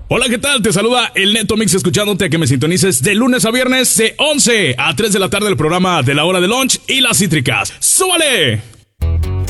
Hola, ¿qué tal? Te saluda el Neto Mix, escuchándote a que me sintonices de lunes a viernes de 11 a 3 de la tarde el programa de la hora de lunch y las cítricas. ¡Súbale!